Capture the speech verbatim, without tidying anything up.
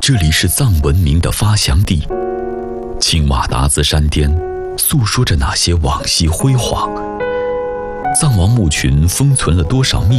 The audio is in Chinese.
这里是藏文明的发祥地，青瓦达孜山巅诉说着哪些往昔辉煌？藏王墓群封存了多少秘